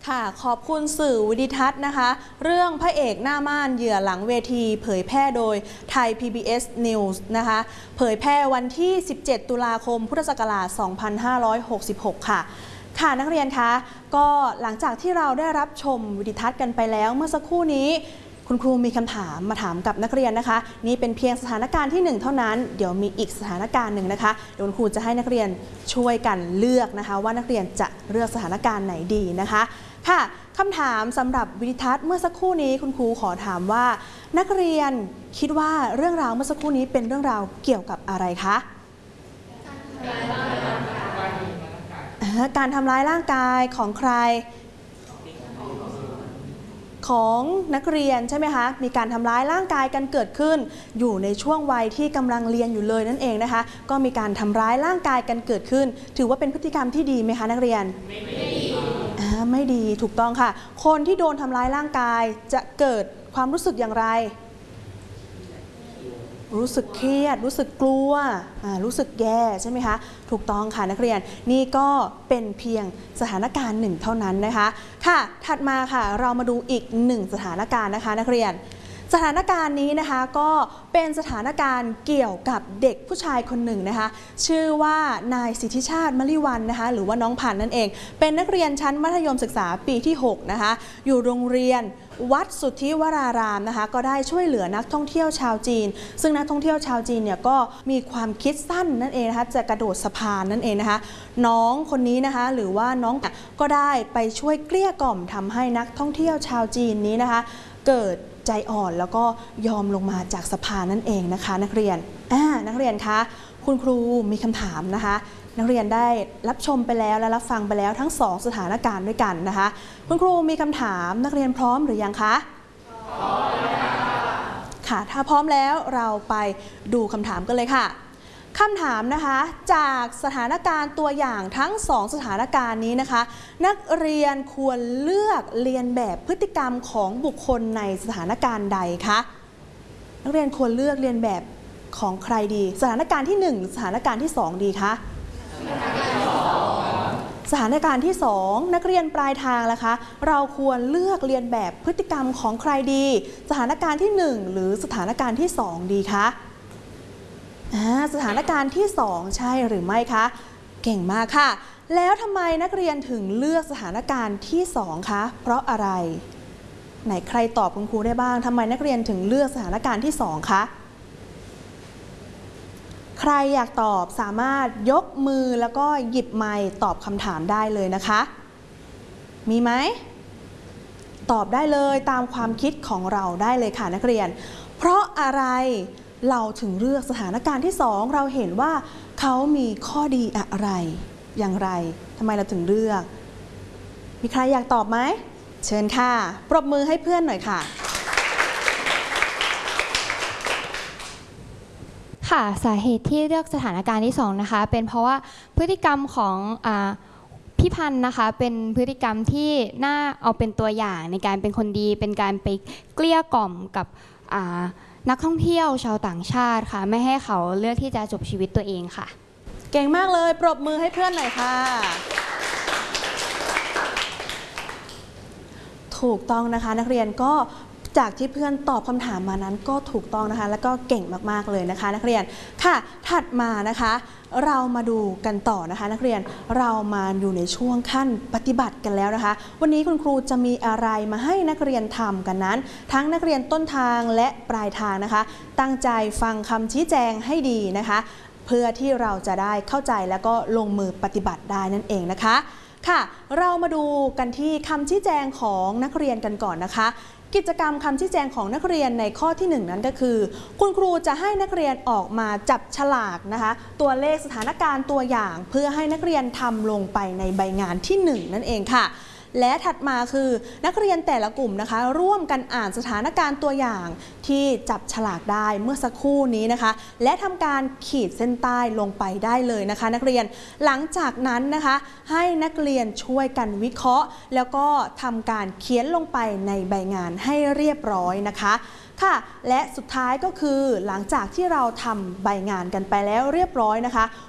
ค่ะขอบคุณสื่อวิดิทัศน์นะคะเรื่องพระเอกหน้าม่านเหยื่อหลังเวทีเผยแพร่โดยไทย PBS News นะคะเผยแพร่วันที่ 17 ตุลาคม พุทธศักราช 2566 ค่ะค่ะนักเรียนคะก็หลังจากที่เราได้รับชมวิดิทัศน์กันไปแล้วเมื่อสักครู่นี้คุณครูมีคำถามมาถามกับนักเรียนนะคะนี่เป็นเพียงสถานการณ์ที่1เท่านั้นเดี๋ยวมีอีกสถานการณ์หนึ่งนะคะเดี๋ยวคุณครูจะให้นักเรียนช่วยกันเลือกนะคะว่านักเรียนจะเลือกสถานการณ์ไหนดีนะคะค่ะคำถามสำหรับวิดิทัศน์เมื่อสักครู่นี้คุณครูขอถามว่านักเรียนคิดว่าเรื่องราวเมื่อสักครู่นี้เป็นเรื่องราวเกี่ยวกับอะไรคะการทำร้ายร่างกายของใครของนักเรียนใช่ไหมคะมีการทำร้ายร่างกายกันเกิดขึ้นอยู่ในช่วงวัยที่กำลังเรียนอยู่เลยนั่นเองนะคะก็มีการทำร้ายร่างกายกันเกิดขึ้นถือว่าเป็นพฤติกรรมที่ดีไหมคะนักเรียนไม่ดีถูกต้องค่ะคนที่โดนทำร้ายร่างกายจะเกิดความรู้สึกอย่างไรรู้สึกเครียดรู้สึกกลัวรู้สึกแย่ใช่ไหมคะถูกต้องค่ะนักเรียนนี่ก็เป็นเพียงสถานการณ์หนึ่งเท่านั้นนะคะค่ะถัดมาค่ะเรามาดูอีก1สถานการณ์นะคะนักเรียนสถานการณ์นี้นะคะก็เป็นสถานการณ์เกี่ยวกับเด็กผู้ชายคนหนึ่งนะคะชื่อว่านายสิทธิชาติมลิวันนะคะหรือว่าน้องพันธุ์นั่นเองเป็นนักเรียนชั้นมัธยมศึกษาปีที่6นะคะอยู่โรงเรียนวัดสุทธิวรารามนะคะก็ได้ช่วยเหลือนักท่องเที่ยวชาวจีนซึ่งนักท่องเที่ยวชาวจีนเนี่ยก็มีความคิดสั้นนั่นเองนะคะจะกระโดดสะพานนั่นเองนะคะน้องคนนี้นะคะหรือว่าน้องก็ได้ไปช่วยเกลี้ยกล่อมทำให้นักท่องเที่ยวชาวจีนนี้นะคะเกิดใจอ่อนแล้วก็ยอมลงมาจากสะพานนั่นเองนะคะนักเรียนนักเรียนคะคุณครูมีคำถามนะคะนักเรียนได้รับชมไปแล้วและรับฟังไปแล้วทั้ง2สถานการณ์ด้วยกันนะคะคุณครูมีคำถามนักเรียนพร้อมหรือยังคะพร้อมค่ะถ้าพร้อมแล้วเราไปดูคำถามกันเลยค่ะคำถามนะคะจากสถานการณ์ตัวอย่างทั้ง2สถานการณ์นี้นะคะนักเรียนควรเลือกเรียนแบบพฤติกรรมของบุคคลในสถานการณ์ใดคะนักเรียนควรเลือกเรียนแบบของใครดีสถานการณ์ที่1หรือสถานการณ์ที่2ดีคะสถานการณ์ที่2นักเรียนปลายทางล่ะคะเราควรเลือกเรียนแบบพฤติกรรมของใครดีสถานการณ์ที่1หรือสถานการณ์ที่2ดีคะสถานการณ์ที่2ใช่หรือไม่คะเก่งมากค่ะแล้วทำไมนักเรียนถึงเลือกสถานการณ์ที่2คะเพราะอะไรไหนใครตอบคุณครูได้บ้างทำไมนักเรียนถึงเลือกสถานการณ์ที่2คะใครอยากตอบสามารถยกมือแล้วก็หยิบไมค์ตอบคำถามได้เลยนะคะมีไหมตอบได้เลยตามความคิดของเราได้เลยค่ะนักเรียนเพราะอะไรเราถึงเลือกสถานการณ์ที่2เราเห็นว่าเขามีข้อดีอะไรอย่างไรทำไมเราถึงเลือกมีใครอยากตอบไหมเชิญค่ะปรบมือให้เพื่อนหน่อยค่ะค่ะสาเหตุที่เลือกสถานการณ์ที่2นะคะเป็นเพราะว่าพฤติกรรมของพี่พันธ์นะคะเป็นพฤติกรรมที่น่าเอาเป็นตัวอย่างในการเป็นคนดีเป็นการไปเกลี้ยกล่อมกับนักท่องเที่ยวชาวต่างชาติค่ะไม่ให้เขาเลือกที่จะจบชีวิตตัวเองค่ะเก่งมากเลยปรบมือให้เพื่อนหน่อยค่ะถูกต้องนะคะนักเรียนก็จากที่เพื่อนตอบคำถามมานั้นก็ถูกต้องนะคะแล้วก็เก่งมากๆเลยนะคะนักเรียนค่ะถัดมานะคะเรามาดูกันต่อนะคะนักเรียนเรามาอยู่ในช่วงขั้นปฏิบัติกันแล้วนะคะวันนี้คุณครูจะมีอะไรมาให้นักเรียนทำกันนั้นทั้งนักเรียนต้นทางและปลายทางนะคะตั้งใจฟังคำชี้แจงให้ดีนะคะเพื่อที่เราจะได้เข้าใจแล้วก็ลงมือปฏิบัติได้นั่นเองนะคะค่ะเรามาดูกันที่คำชี้แจงของนักเรียนกันก่อนนะคะกิจกรรมคำชี้แจงของนักเรียนในข้อที่1นั้นก็คือคุณครูจะให้นักเรียนออกมาจับฉลากนะคะตัวเลขสถานการณ์ตัวอย่างเพื่อให้นักเรียนทำลงไปในใบงานที่1นั่นเองค่ะและถัดมาคือนักเรียนแต่ละกลุ่มนะคะร่วมกันอ่านสถานการณ์ตัวอย่างที่จับฉลากได้เมื่อสักครู่นี้นะคะและทำการขีดเส้นใต้ลงไปได้เลยนะคะนักเรียนหลังจากนั้นนะคะให้นักเรียนช่วยกันวิเคราะห์แล้วก็ทำการเขียนลงไปในใบงานให้เรียบร้อยนะคะค่ะและสุดท้ายก็คือหลังจากที่เราทำใบงานกันไปแล้วเรียบร้อยนะคะ